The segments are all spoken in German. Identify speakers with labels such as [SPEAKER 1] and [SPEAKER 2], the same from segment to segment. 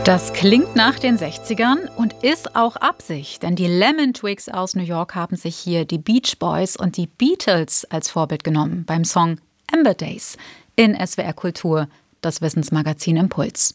[SPEAKER 1] Das klingt nach den 60ern und ist auch Absicht, denn die Lemon Twigs aus New York haben sich hier die Beach Boys und die Beatles als Vorbild genommen beim Song Amber Days in SWR Kultur, das Wissensmagazin Impuls.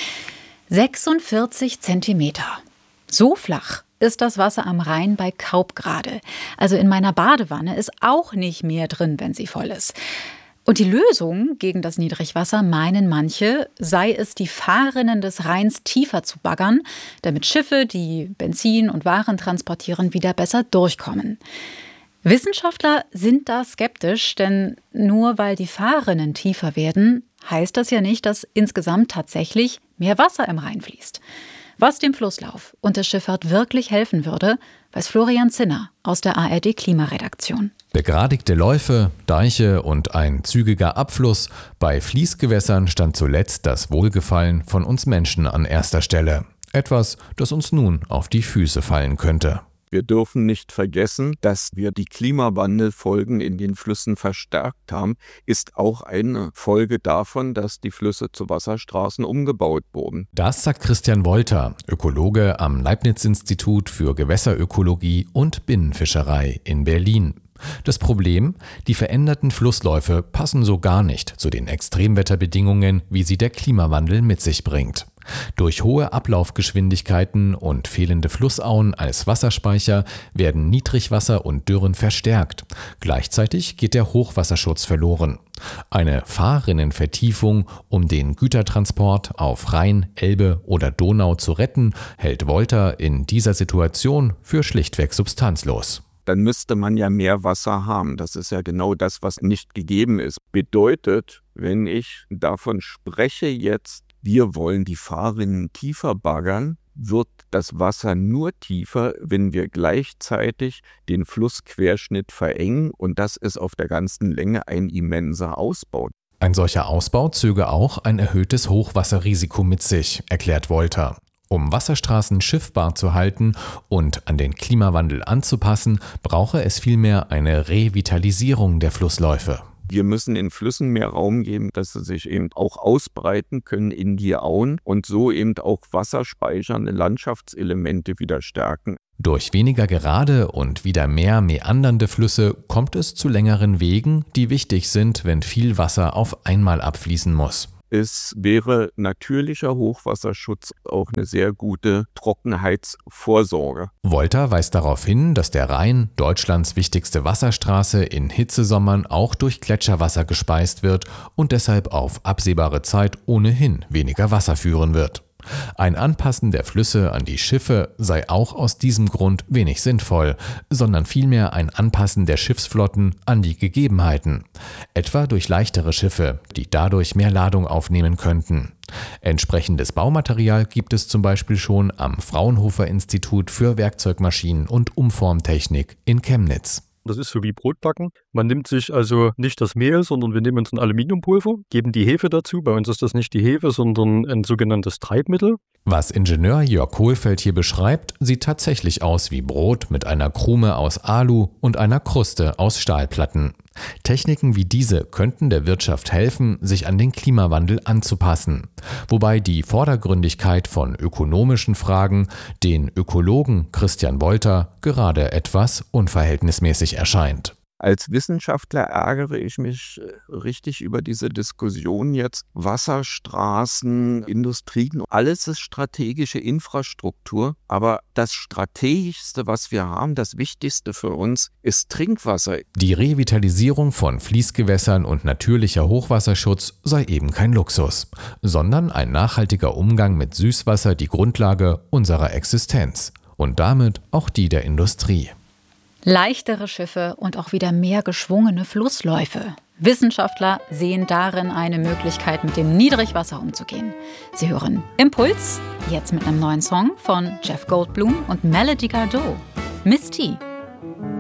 [SPEAKER 1] 46 Zentimeter. So flach ist das Wasser am Rhein bei Kaup gerade. Also in meiner Badewanne ist auch nicht mehr drin, wenn sie voll ist. Und die Lösung gegen das Niedrigwasser, meinen manche, sei es, die Fahrinnen des Rheins tiefer zu baggern, damit Schiffe, die Benzin und Waren transportieren, wieder besser durchkommen. Wissenschaftler sind da skeptisch, denn nur weil die Fahrinnen tiefer werden, heißt das ja nicht, dass insgesamt tatsächlich mehr Wasser im Rhein fließt. Was dem Flusslauf und der Schifffahrt wirklich helfen würde, weiß Florian Zinner aus der ARD-Klimaredaktion.
[SPEAKER 2] Begradigte Läufe, Deiche und ein zügiger Abfluss. Bei Fließgewässern stand zuletzt das Wohlgefallen von uns Menschen an erster Stelle. Etwas, das uns nun auf die Füße fallen könnte.
[SPEAKER 3] Wir dürfen nicht vergessen, dass wir die Klimawandelfolgen in den Flüssen verstärkt haben, ist auch eine Folge davon, dass die Flüsse zu Wasserstraßen umgebaut wurden.
[SPEAKER 2] Das sagt Christian Wolter, Ökologe am Leibniz-Institut für Gewässerökologie und Binnenfischerei in Berlin. Das Problem? Die veränderten Flussläufe passen so gar nicht zu den Extremwetterbedingungen, wie sie der Klimawandel mit sich bringt. Durch hohe Ablaufgeschwindigkeiten und fehlende Flussauen als Wasserspeicher werden Niedrigwasser und Dürren verstärkt. Gleichzeitig geht der Hochwasserschutz verloren. Eine Fahrrinnenvertiefung, um den Gütertransport auf Rhein, Elbe oder Donau zu retten, hält Wolter in dieser Situation für schlichtweg substanzlos.
[SPEAKER 3] Dann müsste man ja mehr Wasser haben. Das ist ja genau das, was nicht gegeben ist. Bedeutet, wenn ich davon spreche jetzt, wir wollen die Fahrrinnen tiefer baggern, wird das Wasser nur tiefer, wenn wir gleichzeitig den Flussquerschnitt verengen. Und das ist auf der ganzen Länge ein immenser Ausbau.
[SPEAKER 2] Ein solcher Ausbau zöge auch ein erhöhtes Hochwasserrisiko mit sich, erklärt Wolter. Um Wasserstraßen schiffbar zu halten und an den Klimawandel anzupassen, brauche es vielmehr eine Revitalisierung der Flussläufe.
[SPEAKER 3] Wir müssen den Flüssen mehr Raum geben, dass sie sich eben auch ausbreiten können in die Auen und so eben auch wasserspeichernde Landschaftselemente wieder stärken.
[SPEAKER 2] Durch weniger gerade und wieder mehr meandernde Flüsse kommt es zu längeren Wegen, die wichtig sind, wenn viel Wasser auf einmal abfließen muss.
[SPEAKER 3] Es wäre natürlicher Hochwasserschutz auch eine sehr gute Trockenheitsvorsorge.
[SPEAKER 2] Wolter weist darauf hin, dass der Rhein, Deutschlands wichtigste Wasserstraße, in Hitzesommern auch durch Gletscherwasser gespeist wird und deshalb auf absehbare Zeit ohnehin weniger Wasser führen wird. Ein Anpassen der Flüsse an die Schiffe sei auch aus diesem Grund wenig sinnvoll, sondern vielmehr ein Anpassen der Schiffsflotten an die Gegebenheiten, etwa durch leichtere Schiffe, die dadurch mehr Ladung aufnehmen könnten. Entsprechendes Baumaterial gibt es zum Beispiel schon am Fraunhofer-Institut für Werkzeugmaschinen und Umformtechnik in Chemnitz.
[SPEAKER 4] Das ist so wie Brotbacken. Man nimmt sich also nicht das Mehl, sondern wir nehmen uns ein Aluminiumpulver, geben die Hefe dazu. Bei uns ist das nicht die Hefe, sondern ein sogenanntes Treibmittel.
[SPEAKER 2] Was Ingenieur Jörg Kohlfeld hier beschreibt, sieht tatsächlich aus wie Brot mit einer Krume aus Alu und einer Kruste aus Stahlplatten. Techniken wie diese könnten der Wirtschaft helfen, sich an den Klimawandel anzupassen. Wobei die Vordergründigkeit von ökonomischen Fragen den Ökologen Christian Wolter gerade etwas unverhältnismäßig erscheint.
[SPEAKER 3] Als Wissenschaftler ärgere ich mich richtig über diese Diskussion jetzt. Wasserstraßen, Industrien, alles ist strategische Infrastruktur. Aber das Strategischste, was wir haben, das Wichtigste für uns, ist Trinkwasser.
[SPEAKER 2] Die Revitalisierung von Fließgewässern und natürlicher Hochwasserschutz sei eben kein Luxus, sondern ein nachhaltiger Umgang mit Süßwasser die Grundlage unserer Existenz und damit auch die der Industrie.
[SPEAKER 1] Leichtere Schiffe und auch wieder mehr geschwungene Flussläufe. Wissenschaftler sehen darin eine Möglichkeit, mit dem Niedrigwasser umzugehen. Sie hören Impuls, jetzt mit einem neuen Song von Jeff Goldblum und Melody Gardot. Miss T.